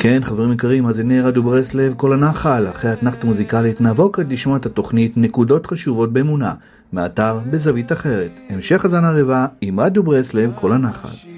כן, חברים יקרים, מאזיני רדיו ברסלב, כל הנחל. אחרי התנחת המוזיקלית נעבור כעת לשמוע את התוכנית נקודות חשובות באמונה, מאתר בזווית אחרת. המשך הזן הרבה עם רדיו ברסלב, כל הנחל.